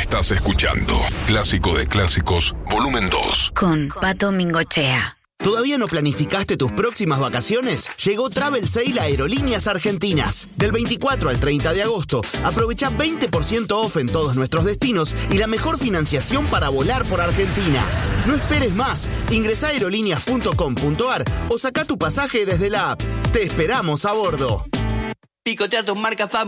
Estás escuchando Clásico de Clásicos, volumen 2. Con Pato Mingochea. ¿Todavía no planificaste tus próximas vacaciones? Llegó Travel Sale a Aerolíneas Argentinas. Del 24 al 30 de agosto, aprovecha 20% off en todos nuestros destinos y la mejor financiación para volar por Argentina. No esperes más. Ingresá a aerolíneas.com.ar o saca tu pasaje desde la app. Te esperamos a bordo. Picotea tus marcas